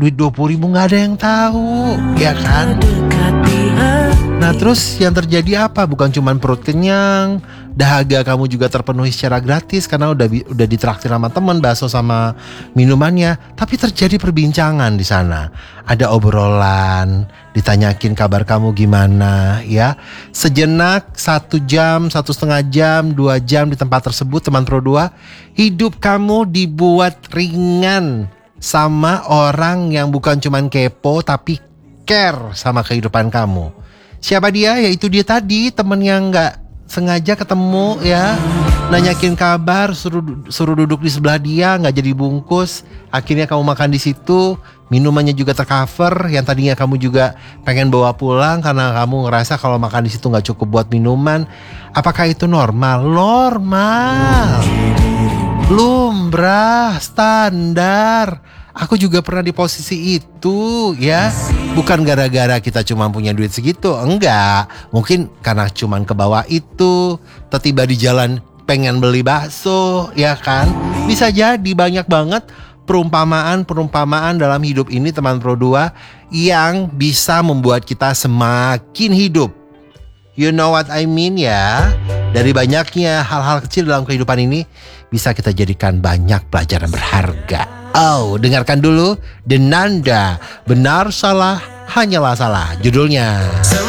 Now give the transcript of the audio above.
duit 20.000 gak ada yang tahu, ya kan? Nah terus yang terjadi apa? Bukan cuma perut kenyang, dahaga kamu juga terpenuhi secara gratis karena udah ditraktir sama teman, bakso sama minumannya. Tapi terjadi perbincangan di sana. Ada obrolan, ditanyakin kabar kamu gimana, ya. Sejenak 1 jam, 1,5 jam, 2 jam di tempat tersebut, teman Pro 2, hidup kamu dibuat ringan sama orang yang bukan cuma kepo tapi care sama kehidupan kamu. Siapa dia? Yaitu dia tadi, temen yang gak sengaja ketemu, ya, nanyakin kabar, suruh duduk di sebelah dia, gak jadi bungkus. Akhirnya kamu makan di situ, minumannya juga tercover. Yang tadinya kamu juga pengen bawa pulang karena kamu ngerasa kalau makan di situ gak cukup buat minuman. Apakah itu normal? Normal, lumrah, standar. Aku juga pernah di posisi itu, ya. Bukan gara-gara kita cuma punya duit segitu, enggak. Mungkin karena cuma ke bawah itu, tiba di jalan pengen beli bakso, ya kan? Bisa jadi banyak banget perumpamaan dalam hidup ini, teman Pro 2, yang bisa membuat kita semakin hidup. You know what I mean, ya? Dari banyaknya hal-hal kecil dalam kehidupan ini bisa kita jadikan banyak pelajaran berharga. Oh, dengarkan dulu The Nanda, Benar Salah Hanyalah Salah, judulnya.